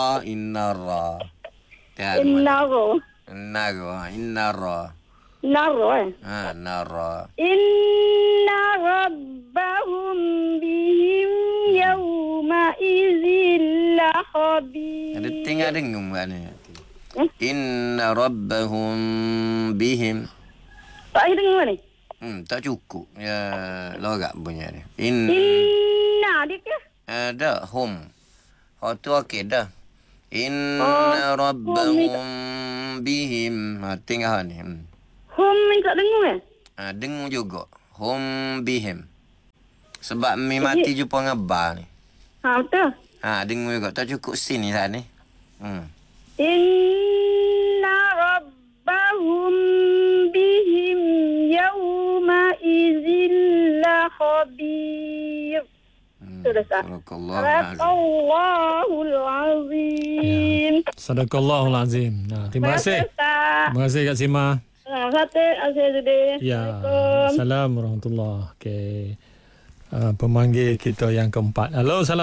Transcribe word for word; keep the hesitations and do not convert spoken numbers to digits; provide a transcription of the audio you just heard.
Innara. Innaro. Innara. Innara. Naro eh. Ha, nara. Inna rabbahum bihim yawma idzin lakhabir. Ada tinggal dengung kat ni. Eh? Inna rabbahum bihim. Tak ada dengar ni. Hmm, tak cukup. Ya, lorak punya ni. In Inna dia ke? ada hum. Oh tu okey dah. Inna Oh, rabbahum bihim. Ha, tinggal ni. Hmm. Hum ni tak dengar eh? Ha, dengung juga. Hum bihim. Sebab mi mati jumpa dengan ba ni. Ha betul. Ha, dengung juga. Tak cukup sin ni saat ni. Hmm. Inna rabbahum bihim yawma idzin lakhabir. Hmm. Sudah sah. Sadaqallahul azim. Ya. Sadaqallahul azim. Nah, terima kasih. Terima kasih Kak Sima. Terima kasih Azizuddin. Ya. Assalamualaikum warahmatullahi. Okey. Uh, pemanggil kita yang keempat. Halo, salam.